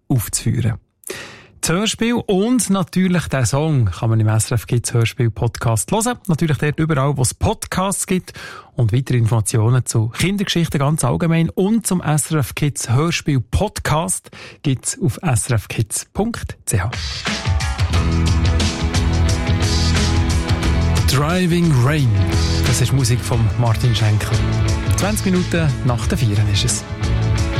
aufzuführen. Das Hörspiel und natürlich den Song kann man im SRF Kids Hörspiel Podcast hören. Natürlich dort überall, wo es Podcasts gibt. Und weitere Informationen zu Kindergeschichten ganz allgemein und zum SRF Kids Hörspiel Podcast gibt's auf srfkids.ch. Driving Rain. Das ist Musik von Martin Schenkel. 20 Minuten nach der 4 ist es.